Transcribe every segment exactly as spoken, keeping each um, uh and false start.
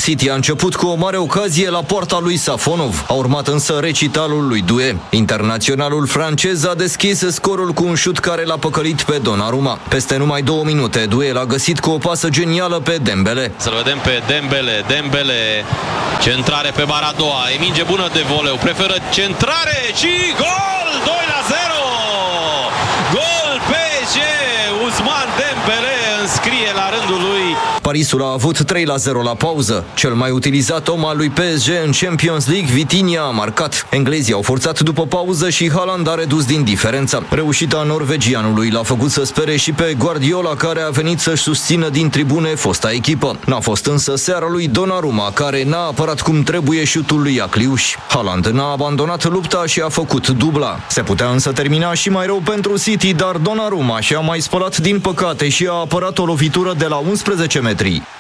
City a început cu o mare ocazie la poarta lui Safonov. A urmat însă recitalul lui Doué. Internaționalul francez a deschis scorul cu un șut care l-a păcălit pe Donnarumma. Peste numai două minute, Doué l-a găsit cu o pasă genială pe Dembele. Să-l vedem pe Dembele. Dembele, centrare pe bara a doua. E minge bună de voleu. Preferă centrare și gol! doi la zero! Gol P S G! Ousmane Dembele înscrie la rândul lui. Parisul a avut trei la zero la pauză. Cel mai utilizat om al lui P S G în Champions League, Vitinha, a marcat. Englezii au forțat după pauză și Haaland a redus din diferență. Reușita norvegianului l-a făcut să spere și pe Guardiola, care a venit să-și susțină din tribune fosta echipă. N-a fost însă seara lui Donnarumma, care n-a apărat cum trebuie șutul lui Acliuș. Haaland n-a abandonat lupta și a făcut dubla. Se putea însă termina și mai rău pentru City, dar Donnarumma și-a mai spălat din păcate și a apărat o lovitură de la unsprezece metri.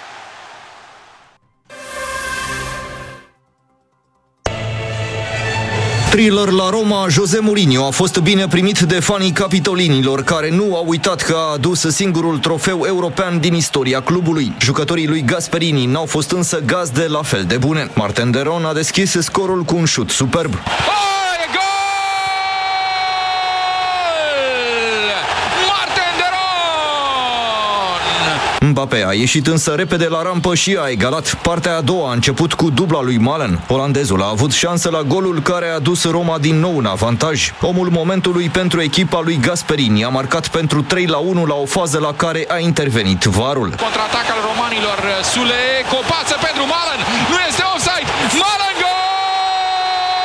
Thriller la Roma, José Mourinho a fost bine primit de fanii capitolinilor, care nu au uitat că a adus singurul trofeu european din istoria clubului. Jucătorii lui Gasperini n-au fost însă gazde la fel de bune. Marten de Roon a deschis scorul cu un șut superb. Mbappé a ieșit însă repede la rampă și a egalat. Partea a doua a început cu dubla lui Malen. Olandezul a avut șansă la golul care a dus Roma din nou în avantaj. Omul momentului pentru echipa lui Gasperini a marcat pentru trei la unu la o fază la care a intervenit varul. Contraatac al romanilor, Sule, copață pentru Malen, nu este offside, Malen,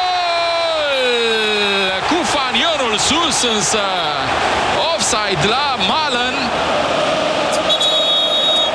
gol! Cu fanionul sus însă, offside la